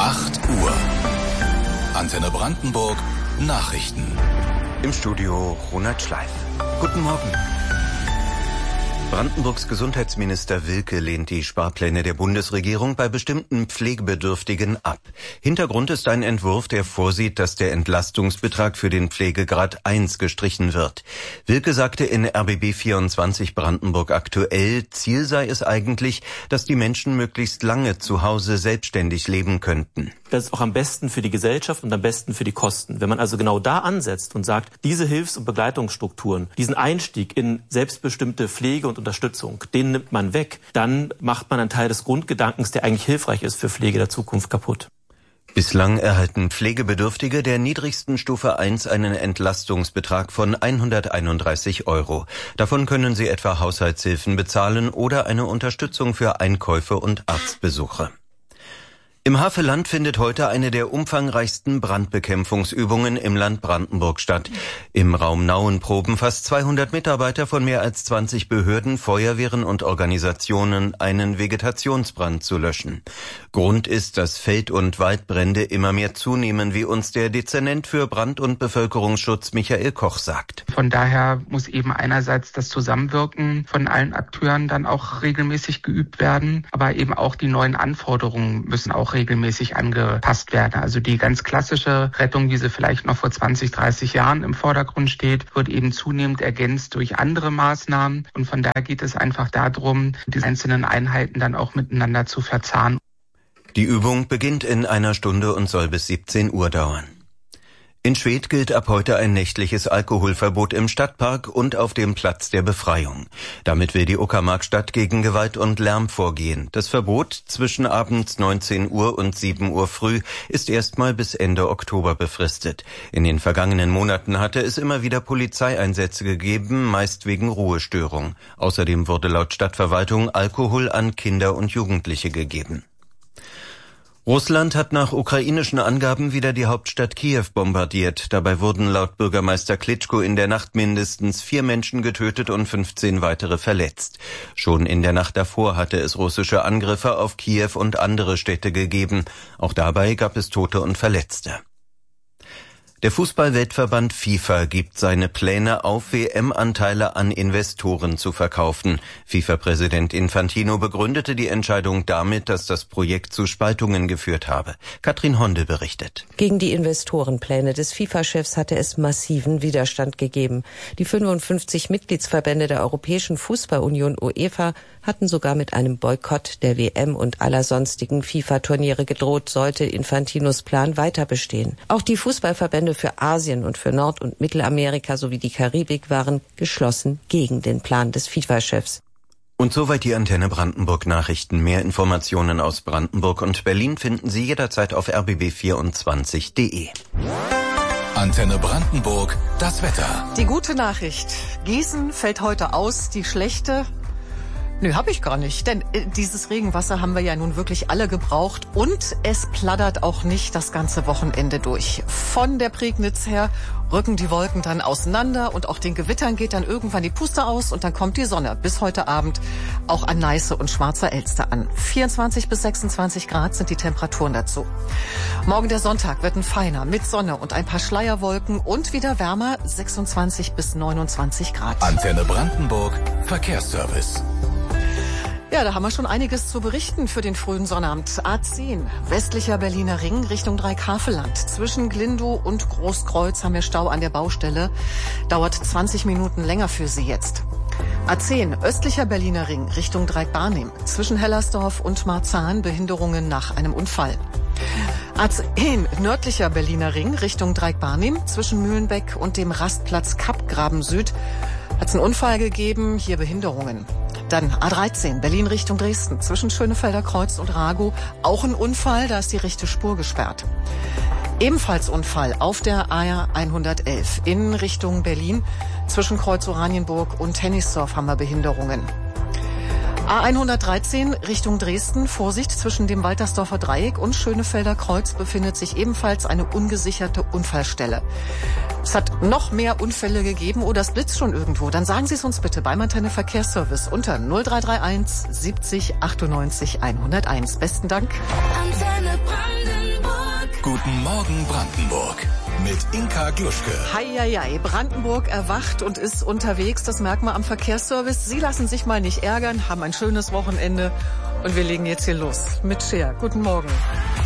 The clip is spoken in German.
8 Uhr. Antenne Brandenburg Nachrichten. Im Studio Ronald Schleif. Guten Morgen. Brandenburgs Gesundheitsminister Wilke lehnt die Sparpläne der Bundesregierung bei bestimmten Pflegebedürftigen ab. Hintergrund ist ein Entwurf, der vorsieht, dass der Entlastungsbetrag für den Pflegegrad 1 gestrichen wird. Wilke sagte in RBB 24 Brandenburg aktuell, Ziel sei es eigentlich, dass die Menschen möglichst lange zu Hause selbstständig leben könnten. Das ist auch am besten für die Gesellschaft und am besten für die Kosten. Wenn man also genau da ansetzt und sagt, diese Hilfs- und Begleitungsstrukturen, diesen Einstieg in selbstbestimmte Pflege und Unterstützung, den nimmt man weg, dann macht man einen Teil des Grundgedankens, der eigentlich hilfreich ist für Pflege der Zukunft, kaputt. Bislang erhalten Pflegebedürftige der niedrigsten Stufe 1 einen Entlastungsbetrag von 131 €. Davon können sie etwa Haushaltshilfen bezahlen oder eine Unterstützung für Einkäufe und Arztbesuche. Im Havelland findet heute eine der umfangreichsten Brandbekämpfungsübungen im Land Brandenburg statt. Im Raum Nauen proben fast 200 Mitarbeiter von mehr als 20 Behörden, Feuerwehren und Organisationen, einen Vegetationsbrand zu löschen. Grund ist, dass Feld- und Waldbrände immer mehr zunehmen, wie uns der Dezernent für Brand- und Bevölkerungsschutz Michael Koch sagt. Von daher muss eben einerseits das Zusammenwirken von allen Akteuren dann auch regelmäßig geübt werden, aber eben auch die neuen Anforderungen müssen auch regelmäßig angepasst werden. Also die ganz klassische Rettung, wie sie vielleicht noch vor 20, 30 Jahren im Vordergrund steht, wird eben zunehmend ergänzt durch andere Maßnahmen. Und von daher geht es einfach darum, die einzelnen Einheiten dann auch miteinander zu verzahnen. Die Übung beginnt in einer Stunde und soll bis 17 Uhr dauern. In Schwedt gilt ab heute ein nächtliches Alkoholverbot im Stadtpark und auf dem Platz der Befreiung. Damit will die Uckermarkstadt gegen Gewalt und Lärm vorgehen. Das Verbot zwischen abends 19 Uhr und 7 Uhr früh ist erstmal bis Ende Oktober befristet. In den vergangenen Monaten hatte es immer wieder Polizeieinsätze gegeben, meist wegen Ruhestörung. Außerdem wurde laut Stadtverwaltung Alkohol an Kinder und Jugendliche gegeben. Russland hat nach ukrainischen Angaben wieder die Hauptstadt Kiew bombardiert. Dabei wurden laut Bürgermeister Klitschko in der Nacht mindestens 4 Menschen getötet und 15 weitere verletzt. Schon in der Nacht davor hatte es russische Angriffe auf Kiew und andere Städte gegeben. Auch dabei gab es Tote und Verletzte. Der Fußball-Weltverband FIFA gibt seine Pläne auf, WM-Anteile an Investoren zu verkaufen. FIFA-Präsident Infantino begründete die Entscheidung damit, dass das Projekt zu Spaltungen geführt habe. Katrin Hondel berichtet. Gegen die Investorenpläne des FIFA-Chefs hatte es massiven Widerstand gegeben. Die 55 Mitgliedsverbände der Europäischen Fußballunion UEFA hatten sogar mit einem Boykott der WM und aller sonstigen FIFA-Turniere gedroht, sollte Infantinos Plan weiter bestehen. Auch die Fußballverbände für Asien und für Nord- und Mittelamerika sowie die Karibik waren geschlossen gegen den Plan des FIFA-Chefs. Und soweit die Antenne Brandenburg Nachrichten. Mehr Informationen aus Brandenburg und Berlin finden Sie jederzeit auf rbb24.de. Antenne Brandenburg, das Wetter. Die gute Nachricht: Gießen fällt heute aus, die schlechte... Nö, hab ich gar nicht, denn dieses Regenwasser haben wir ja nun wirklich alle gebraucht und es plattert auch nicht das ganze Wochenende durch. Von der Prignitz her rücken die Wolken dann auseinander und auch den Gewittern geht dann irgendwann die Puste aus und dann kommt die Sonne bis heute Abend auch an Neiße und Schwarzer Elster an. 24 bis 26 Grad sind die Temperaturen dazu. Morgen der Sonntag wird ein feiner mit Sonne und ein paar Schleierwolken und wieder wärmer, 26 bis 29 Grad. Antenne Brandenburg, Verkehrsservice. Ja, da haben wir schon einiges zu berichten für den frühen Sonnabend. A10, westlicher Berliner Ring Richtung Dreieckhavelland. Zwischen Glindow und Großkreuz haben wir Stau an der Baustelle. Dauert 20 Minuten länger für Sie jetzt. A10, östlicher Berliner Ring Richtung Dreieck-Barnim. Zwischen Hellersdorf und Marzahn Behinderungen nach einem Unfall. A10, nördlicher Berliner Ring Richtung Dreieck-Barnim. Zwischen Mühlenbeck und dem Rastplatz Kappgraben Süd hat es einen Unfall gegeben, hier Behinderungen. Dann A13, Berlin Richtung Dresden, zwischen Schönefelder Kreuz und Ragow, auch ein Unfall, da ist die rechte Spur gesperrt. Ebenfalls Unfall auf der A111 in Richtung Berlin, zwischen Kreuz Oranienburg und Hennigsdorf haben wir Behinderungen. A113 Richtung Dresden, Vorsicht, zwischen dem Waltersdorfer Dreieck und Schönefelder Kreuz befindet sich ebenfalls eine ungesicherte Unfallstelle. Es hat noch mehr Unfälle gegeben oder es blitzt schon irgendwo. Dann sagen Sie es uns bitte beim Antenne Verkehrsservice unter 0331 70 98 101. Besten Dank. Antenne Brandenburg. Guten Morgen Brandenburg mit Inka Gluschke. Heieiei, Brandenburg erwacht und ist unterwegs. Das merkt man am Verkehrsservice. Sie lassen sich mal nicht ärgern, haben ein schönes Wochenende. Und wir legen jetzt hier los mit Cher. Guten Morgen.